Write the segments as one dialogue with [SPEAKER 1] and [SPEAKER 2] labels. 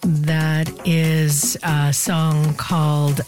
[SPEAKER 1] That is a song called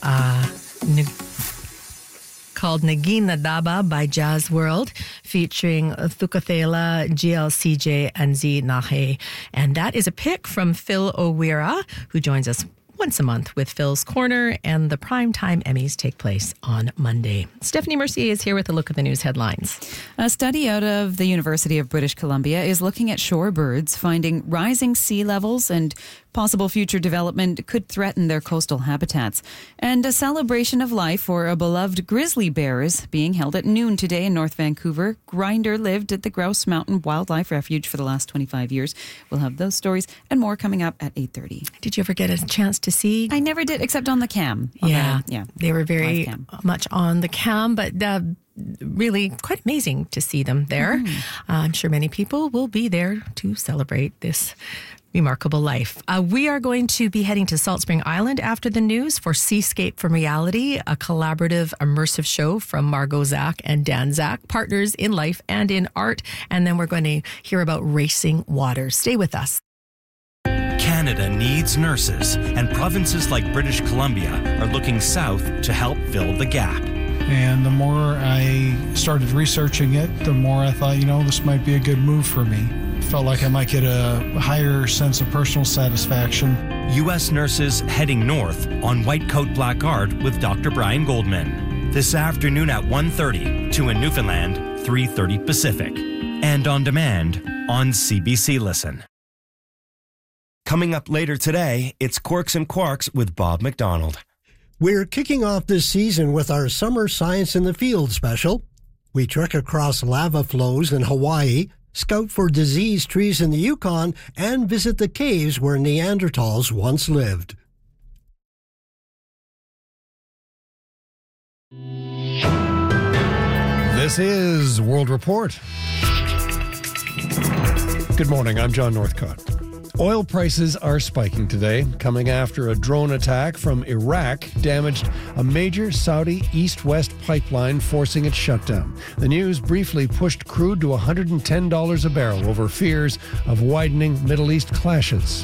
[SPEAKER 1] Nagina Daba by Jazz World, featuring Thukathela, GLCJ, and Z Nahe. And that is a pick from Phil O'Weara, who joins us once a month with Phil's Corner, and the Primetime Emmys take place on Monday. Stephanie Mercier is here with a look at the news headlines.
[SPEAKER 2] A study out of the University of British Columbia is looking at shorebirds, finding rising sea levels and possible future development could threaten their coastal habitats. And a celebration of life for a beloved grizzly bear is being held at noon today in North Vancouver. Grinder lived at the Grouse Mountain Wildlife Refuge for the last 25 years. We'll have those stories and more coming up at 8:30.
[SPEAKER 1] Did you ever get a chance to see?
[SPEAKER 2] I never did, except on the cam.
[SPEAKER 1] Yeah. They were very much on the cam, but really quite amazing to see them there. I'm sure many people will be there to celebrate this remarkable life. We are going to be heading to Salt Spring Island after the news for Seascape from Reality, a collaborative, immersive show from Margot Zach and Dan Zach, partners in life and in art. And then we're going to hear about racing waters. Stay with us.
[SPEAKER 3] Canada needs nurses, and provinces like British Columbia are looking south to help fill the gap.
[SPEAKER 4] And the more I started researching it, the more I thought, this might be a good move for me. Felt like I might get a higher sense of personal satisfaction.
[SPEAKER 3] U.S. nurses heading north on White Coat Black Art with Dr. Brian Goldman. This afternoon at 1:30, 2 in Newfoundland, 3:30 Pacific. And on demand on CBC Listen. Coming up later today, it's Quirks and Quarks with Bob McDonald.
[SPEAKER 5] We're kicking off this season with our Summer Science in the Field special. We trek across lava flows in Hawaii, scout for diseased trees in the Yukon, and visit the caves where Neanderthals once lived.
[SPEAKER 6] This is World Report. Good morning, I'm John Northcott. Oil prices are spiking today, coming after a drone attack from Iraq damaged a major Saudi east-west pipeline, forcing its shutdown. The news briefly pushed crude to $110 a barrel over fears of widening Middle East clashes.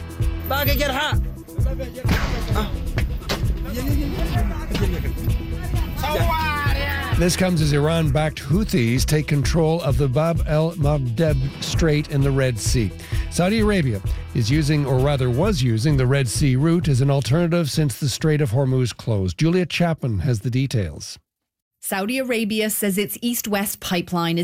[SPEAKER 6] This comes as Iran-backed Houthis take control of the Bab el-Mandeb Strait in the Red Sea. Saudi Arabia is using, or rather was using, the Red Sea route as an alternative since the Strait of Hormuz closed. Julia Chapman has the details.
[SPEAKER 7] Saudi Arabia says its east-west pipeline is